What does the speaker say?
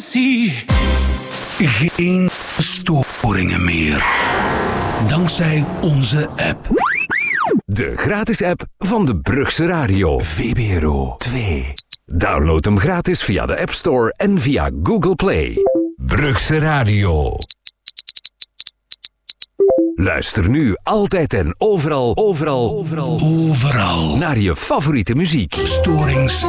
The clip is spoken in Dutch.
Zie, geen storingen meer. Dankzij onze app. De gratis app van de Brugse Radio. VPRO 2. Download hem gratis via de App Store en via Google Play. Brugse Radio. Luister nu altijd en overal naar je favoriete muziek. Storings